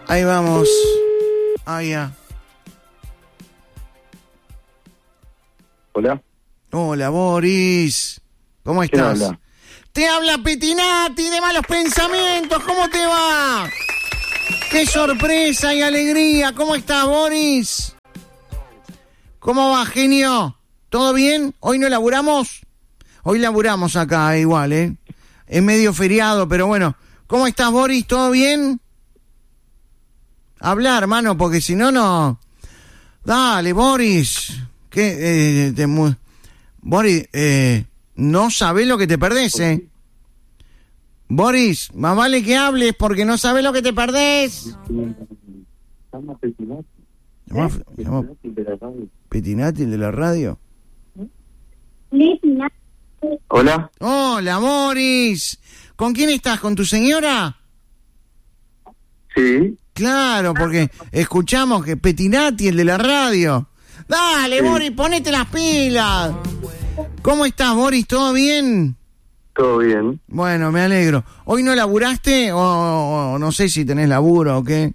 Ahí vamos. Ahí ya. Hola. Hola, Boris. ¿Cómo estás? ¿Quién habla? Te habla Petinati de Malos Pensamientos. ¿Cómo te va? ¡Qué sorpresa y alegría! ¿Cómo estás, Boris? ¿Cómo va, genio? ¿Todo bien? ¿Hoy no laburamos? Hoy laburamos acá, igual, ¿eh? Es medio feriado, pero bueno. ¿Cómo estás, Boris? ¿Todo bien? Habla, hermano, porque si no, no... Dale, Boris. ¿Qué? Boris, no sabés lo que te perdés, ¿eh? Boris, más vale que hables porque no sabés lo que te perdés. Llama Petinati. ¿Llama Petinati, el de la radio? Hola. Hola, Boris. ¿Con quién estás? ¿Con tu señora? Sí. Claro, porque escuchamos que Petinati, el de la radio. Dale, sí. Boris, ponete las pilas. ¿Cómo estás, Boris? ¿Todo bien? Todo bien. Bueno, me alegro. ¿Hoy no laburaste o no sé si tenés laburo o qué?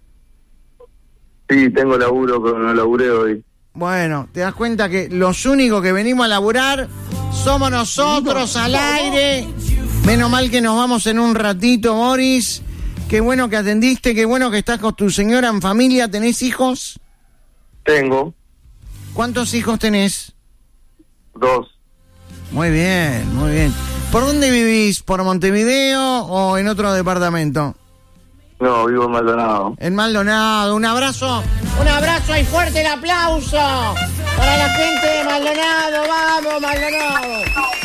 Sí, tengo laburo, pero no laburé hoy. Bueno, te das cuenta que los únicos que venimos a laburar somos nosotros al aire. Menos mal que nos vamos en un ratito, Boris. Qué bueno que atendiste, qué bueno que estás con tu señora en familia. ¿Tenés hijos? Tengo. ¿Cuántos hijos tenés? 2. Muy bien, muy bien. ¿Por dónde vivís? ¿Por Montevideo o en otro departamento? No, vivo en Maldonado. En Maldonado. Un abrazo y fuerte el aplauso para la gente de Maldonado. ¡Vamos, Maldonado!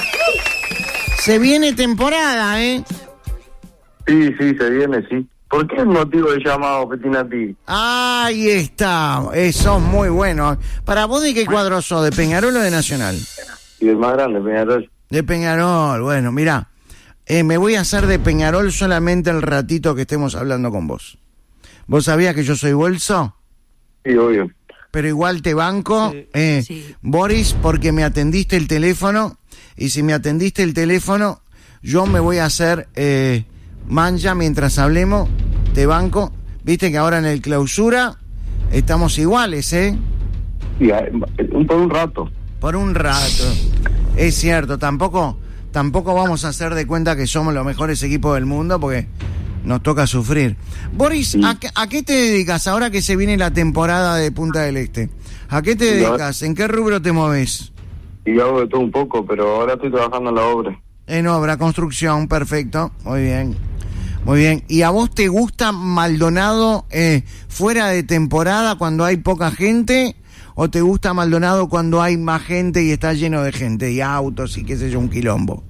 Se viene temporada, ¿eh? Sí, se viene, sí. ¿Por qué el motivo del llamado, Petinati? Ahí está. Sos muy bueno. ¿Para vos de qué cuadro sos? ¿De Peñarol o de Nacional? Y el más grande, Peñarol. De Peñarol. Bueno, mirá. Me voy a hacer de Peñarol solamente el ratito que estemos hablando con vos. ¿Vos sabías que yo soy bolso? Sí, obvio. Pero igual te banco, sí. Boris, porque me atendiste el teléfono. Y si me atendiste el teléfono, yo me voy a hacer mancha mientras hablemos. Te banco. Viste que ahora en el clausura estamos iguales, ¿eh? Sí, por un rato. Por un rato. Es cierto, tampoco vamos a hacer de cuenta que somos los mejores equipos del mundo porque nos toca sufrir. Boris, sí. ¿A qué te dedicas ahora que se viene la temporada de Punta del Este? ¿A qué te dedicas? ¿En qué rubro te moves? Y hago de todo un poco, pero ahora estoy trabajando en la obra. En obra, construcción, perfecto. Muy bien. Muy bien. ¿Y a vos te gusta Maldonado fuera de temporada cuando hay poca gente? ¿O te gusta Maldonado cuando hay más gente y está lleno de gente y autos y qué sé yo, un quilombo?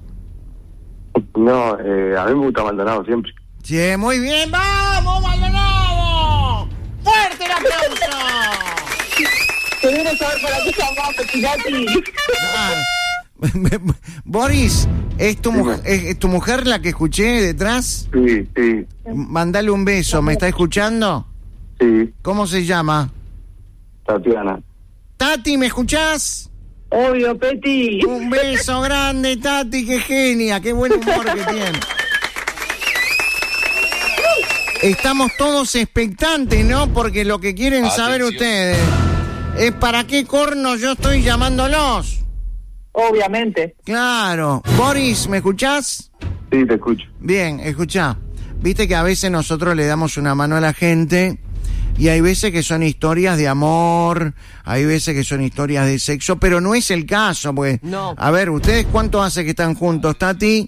No, a mí me gusta Maldonado siempre. Sí, muy bien. ¡Vamos, Maldonado! ¡Fuerte el aplauso! Queremos saber para qué llamamos, Petinati. Boris, ¿es tu mujer la que escuché detrás? Sí. Mandale un beso, ¿me está escuchando? Sí. ¿Cómo se llama? Tatiana. Tati, ¿me escuchás? Obvio, Peti. Un beso grande, Tati, qué genia, qué buen humor que tiene. Estamos todos expectantes, ¿no? Porque lo que quieren saber ustedes es para qué corno yo estoy llamándolos. Obviamente. Claro. Boris, ¿me escuchás? Sí, te escucho. Bien, escuchá. Viste que a veces nosotros le damos una mano a la gente y hay veces que son historias de amor, hay veces que son historias de sexo, pero no es el caso, pues. No. A ver, ¿ustedes cuánto hace que están juntos, Tati?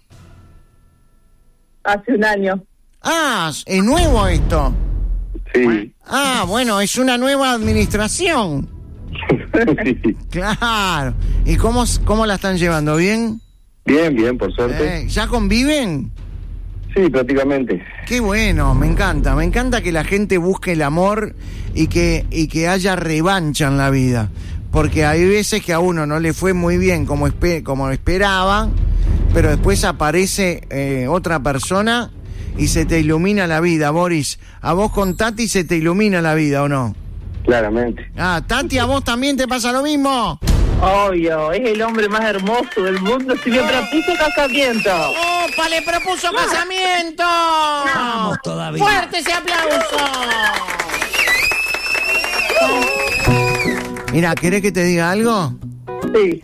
Hace un año. Ah, ¿es nuevo esto? Sí. Ah, bueno, es una nueva administración. Sí. Claro. ¿Y cómo la están llevando? ¿Bien? Bien, por suerte. ¿Ya conviven? Sí, prácticamente. Qué bueno, me encanta que la gente busque el amor y que haya revancha en la vida, porque hay veces que a uno no le fue muy bien como esperaba, pero después aparece otra persona y se te ilumina la vida. Boris, ¿a vos con Tati se te ilumina la vida o no? Claramente. Ah, Tati, ¿a vos también te pasa lo mismo? Obvio, es el hombre más hermoso del mundo. Si me propuso casamiento. ¡Opa, le propuso casamiento! Vamos todavía. ¡Fuerte ese aplauso! Mira, ¿querés que te diga algo? Sí.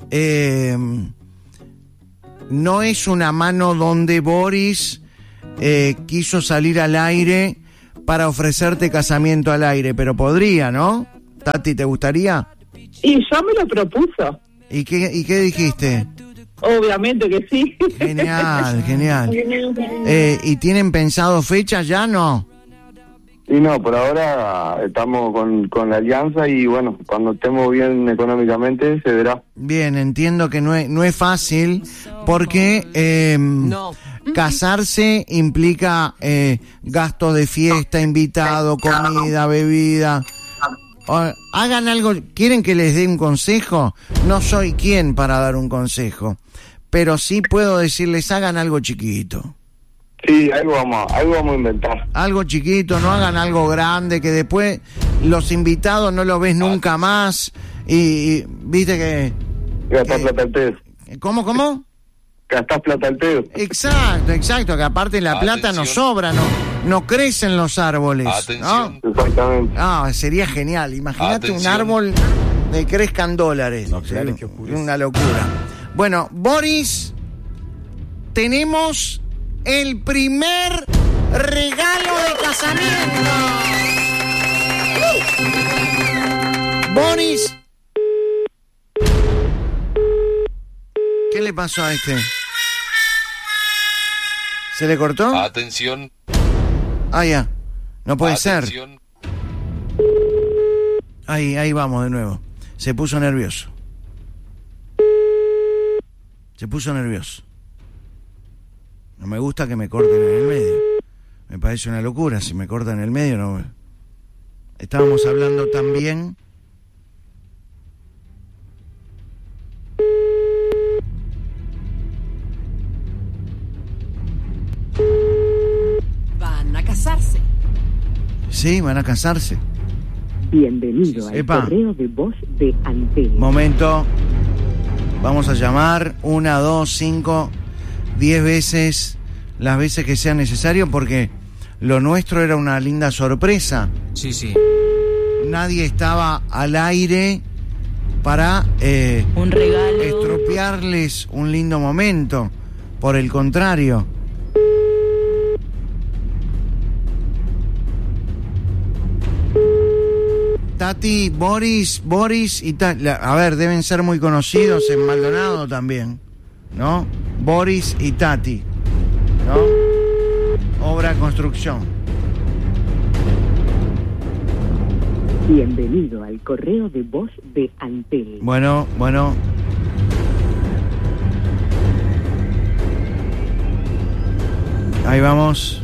No es una mano donde Boris quiso salir al aire para ofrecerte casamiento al aire, pero podría, ¿no? Tati, ¿te gustaría? Y yo me lo propuso. ¿Y qué dijiste? Obviamente que sí. Genial, genial. ¿Y tienen pensado fechas ya, no? Y no, por ahora estamos con la alianza y bueno, cuando estemos bien económicamente se verá. Bien, entiendo que no es fácil porque casarse implica gastos de fiesta, invitado, comida, bebida. Hagan algo. ¿Quieren que les dé un consejo? No soy quien para dar un consejo, pero sí puedo decirles, hagan algo chiquito. Sí, algo vamos a inventar. Algo chiquito, no hagan algo grande, que después los invitados no los ves nunca más y viste que... Gastás plata al pedo. ¿Cómo? Gastás plata al pedo. Exacto, que aparte la plata no sobra, no crecen los árboles. Atención. ¿No? Exactamente. Sería genial, imagínate un árbol de crezcan dólares. No, claro que ocurre. Una locura. Bueno, Boris, tenemos el primer regalo de casamiento. Boris. ¿Qué le pasó a este? ¿Se le cortó? Atención. Ya. No puede Atención. ser. Ahí vamos de nuevo. Se puso nervioso. No me gusta que me corten en el medio. Me parece una locura. Si me cortan en el medio, no. Estábamos hablando también. Van a casarse. Sí, van a casarse. Bienvenido al Epa. correo de voz de Antel. Momento. Vamos a llamar 1, 2, 5, 10 veces, las veces que sea necesario, porque lo nuestro era una linda sorpresa. Sí. Nadie estaba al aire para Un regalo. estropearles un lindo momento. Por el contrario. Tati, Boris y Tati. A ver, deben ser muy conocidos en Maldonado también, ¿no? Boris y Tati, ¿no? Obra construcción. Bienvenido al correo de voz de Antel. Bueno. Ahí vamos.